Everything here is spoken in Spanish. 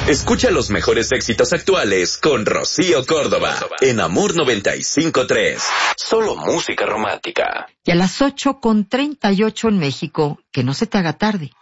Escucha los mejores éxitos actuales con Rocío Córdoba en Amor 95.3. Solo música romántica. Y a las 8:38 en México, que no se te haga tarde.